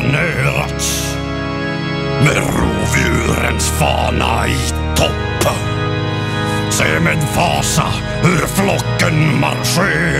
planerats med rovdjurens fana i topp. Se med fasa hur flocken marscherar